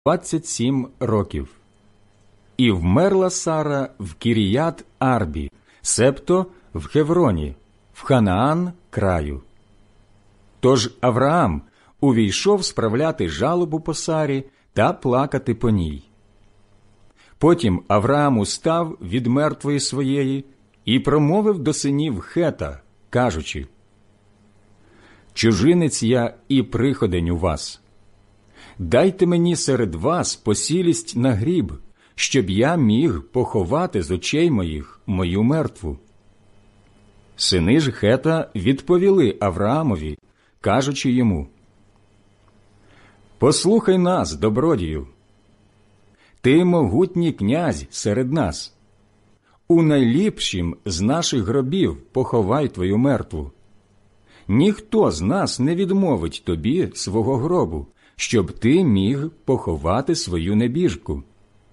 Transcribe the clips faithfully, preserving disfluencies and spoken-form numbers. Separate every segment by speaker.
Speaker 1: двадцять сім років. І вмерла Сара в Кіріят Арбі, себто в Хевроні, в Ханаан краю. Тож Авраам увійшов справляти жалобу по Сарі та плакати по ній. Потім Авраам устав від мертвої своєї і промовив до синів Хета, кажучи: «Чужинець я і приходень у вас. Дайте мені серед вас посілість на гріб, щоб я міг поховати з очей моїх мою мертву». Сини ж Хета відповіли Авраамові, кажучи йому: «Послухай нас, добродію. Ти могутній князь серед нас. У найліпшім з наших гробів поховай твою мертву. Ніхто з нас не відмовить тобі свого гробу, щоб ти міг поховати свою небіжку».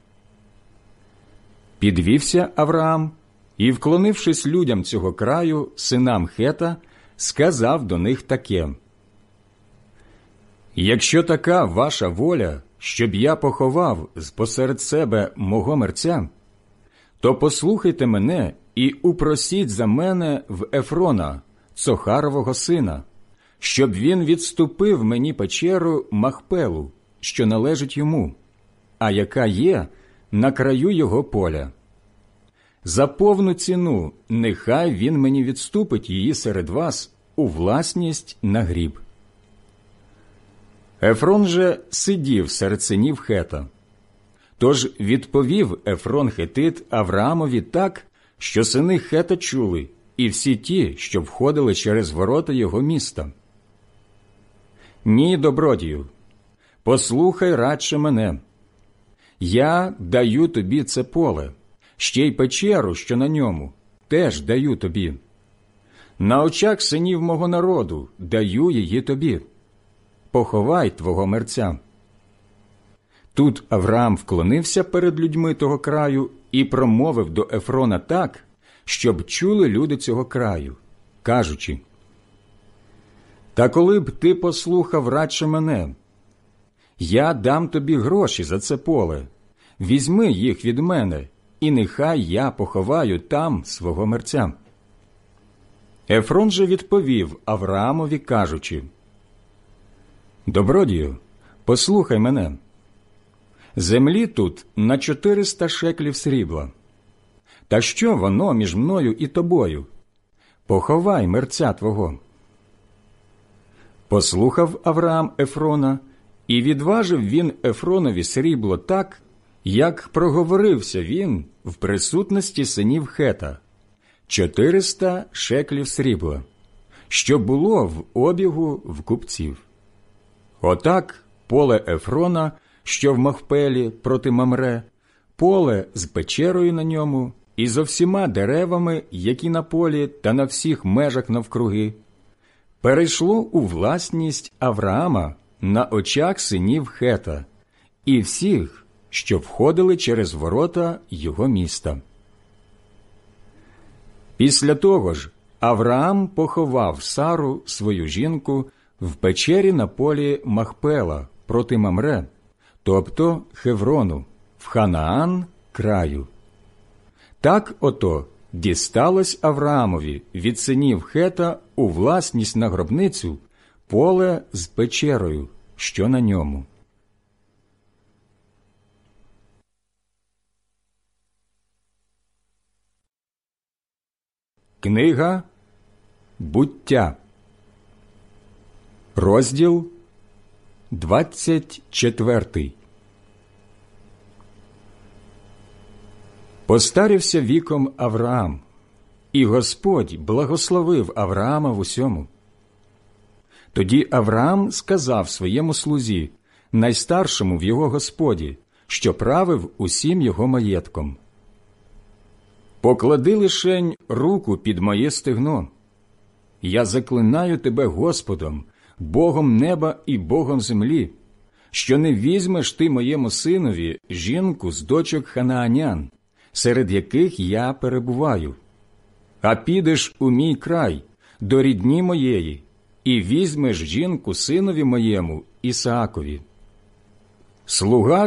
Speaker 1: Підвівся Авраам і, вклонившись людям цього краю, синам Хета, сказав до них таке: «Якщо така ваша воля, щоб я поховав посеред себе мого мерця, то послухайте мене і упросіть за мене в Ефрона, Цохарового сина, щоб він відступив мені печеру Махпелу, що належить йому, а яка є на краю його поля. За повну ціну нехай він мені відступить її серед вас у власність на гріб». Ефрон же сидів серед синів Хета. Тож відповів Ефрон Хетит Авраамові так, що сини Хета чули, і всі ті, що входили через ворота його міста: «Ні, добродію, послухай радше мене. Я даю тобі це поле, ще й печеру, що на ньому, теж даю тобі. На очах синів мого народу даю її тобі. Поховай твого мерця». Тут Авраам вклонився перед людьми того краю і промовив до Ефрона так, щоб чули люди цього краю, кажучи: «Та коли б ти послухав радше мене, я дам тобі гроші за це поле, візьми їх від мене, і нехай я поховаю там свого мерця». Ефрон же відповів Авраамові, кажучи: «Добродію, послухай мене. Землі тут на чотириста шеклів срібла. Та що воно між мною і тобою? Поховай мерця твого». Послухав Авраам Ефрона, і відважив він Ефронові срібло так, як проговорився він в присутності синів Хета, чотириста шеклів срібла, що було в обігу в купців. Отак поле Ефрона, що в Махпелі проти Мамре, поле з печерою на ньому і зо всіма деревами, які на полі та на всіх межах навкруги, перейшло у власність Авраама на очах синів Хета і всіх, що входили через ворота його міста. Після того ж Авраам поховав Сару, свою жінку, в печері на полі Махпела проти Мамре, тобто Хеврону, в Ханаан краю. Так ото дісталось Авраамові від синів Хета у власність на гробницю поле з печерою, що на ньому. Книга Буття, розділ двадцять четвертий. Постарівся віком Авраам, і Господь благословив Авраама в усьому. Тоді Авраам сказав своєму слузі, найстаршому в його Господі, що правив усім його маєтком: «Поклади лишень руку під моє стегно. Я заклинаю тебе Господом, Богом неба і Богом землі, що не візьмеш ти моєму синові жінку з дочок ханаанян, серед яких я перебуваю, а підеш у мій край, до рідні моєї, і візьмеш жінку синові моєму Ісаакові. Слуга